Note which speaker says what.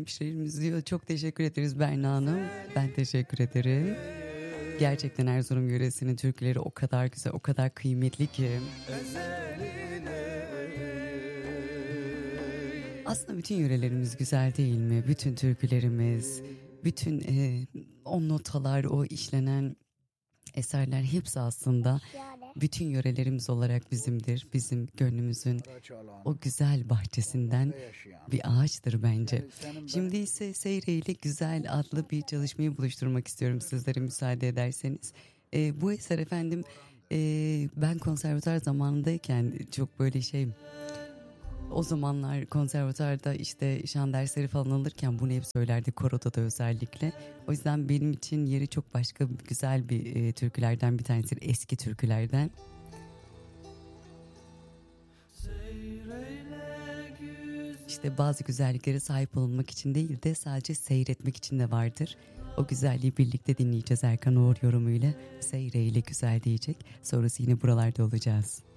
Speaker 1: hemşehrilerimiz diyor. Çok teşekkür ederiz Berna Hanım. Ben teşekkür ederim. Gerçekten Erzurum yöresinin türküleri o kadar güzel, o kadar kıymetli ki. Aslında bütün yörelerimiz güzel değil mi? Bütün türkülerimiz, bütün o notalar, o işlenen eserler hepsi aslında bütün yörelerimiz olarak bizimdir. Bizim gönlümüzün o güzel bahçesinden bir ağaçtır bence. Şimdi ise Seyre ile Güzel adlı bir çalışmayı buluşturmak istiyorum sizlere müsaade ederseniz. Bu eser efendim ben konservatuar zamanındayken çok böyle o zamanlar konservatuarda işte şan dersleri falan alırken bunu hep söylerdi, koroda da özellikle. O yüzden benim için yeri çok başka güzel bir türkülerden bir tanesi, eski türkülerden. İşte bazı güzelliklere sahip olmak için değil de sadece seyretmek için de vardır. O güzelliği birlikte dinleyeceğiz Erkan Oğur yorumuyla. Seyre ile güzel diyecek. Sonrası yine buralarda olacağız.